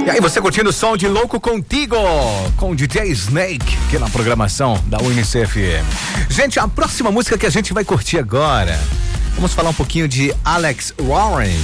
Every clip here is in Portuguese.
E aí, você curtindo o som de Louco Contigo, com o DJ Snake, aqui na programação da UNICEF. Gente, a próxima música que a gente vai curtir agora, vamos falar um pouquinho de Alex Warren.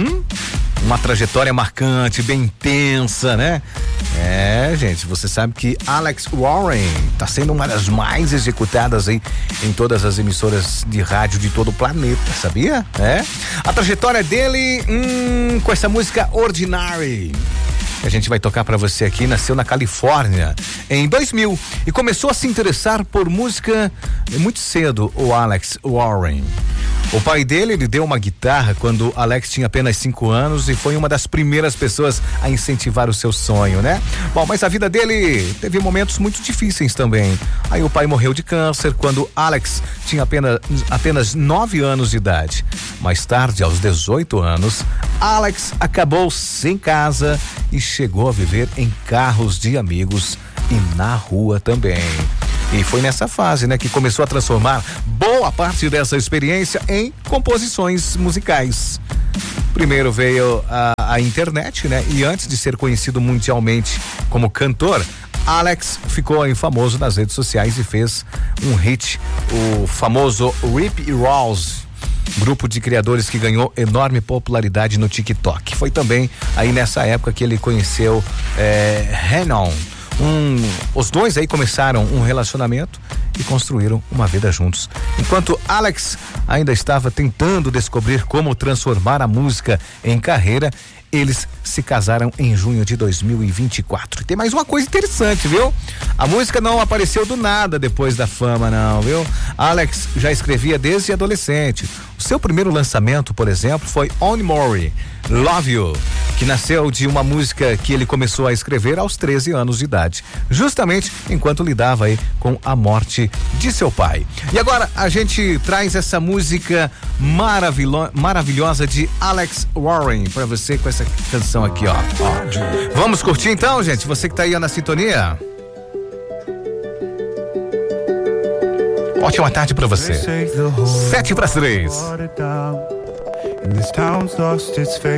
Uma trajetória marcante, bem intensa, né? Gente, você sabe que Alex Warren tá sendo uma das mais executadas aí em todas as emissoras de rádio de todo o planeta, sabia? A trajetória dele com essa música Ordinary, que a gente vai tocar pra você aqui. Nasceu na Califórnia em 2000 e começou a se interessar por música muito cedo, o Alex Warren. O pai dele lhe deu uma guitarra quando Alex tinha apenas 5 anos e foi uma das primeiras pessoas a incentivar o seu sonho, né? Bom, mas a vida dele teve momentos muito difíceis também. Aí o pai morreu de câncer quando Alex tinha apenas 9 anos de idade. Mais tarde, aos 18 anos, Alex acabou sem casa e chegou a viver em carros de amigos e na rua também. E foi nessa fase, né, que começou a transformar boa parte dessa experiência em composições musicais. Primeiro veio a internet, né? E antes de ser conhecido mundialmente como cantor, Alex ficou famoso nas redes sociais e fez um hit, o famoso Rip It Rolls, grupo de criadores que ganhou enorme popularidade no TikTok. Foi também aí nessa época que ele conheceu Renan. Os dois aí começaram um relacionamento e construíram uma vida juntos. Enquanto Alex ainda estava tentando descobrir como transformar a música em carreira, eles se casaram em junho de 2024. E tem mais uma coisa interessante, viu? A música não apareceu do nada depois da fama, não, viu? Alex já escrevia desde adolescente. O seu primeiro lançamento, por exemplo, foi On More, Love You, que nasceu de uma música que ele começou a escrever aos 13 anos de idade, justamente enquanto lidava aí com a morte de seu pai. E agora a gente traz essa música maravilhosa de Alex Warren pra você com essa canção aqui, ó. Vamos curtir então, gente? Você que tá aí na sintonia. Ótima tarde pra você. 7:03.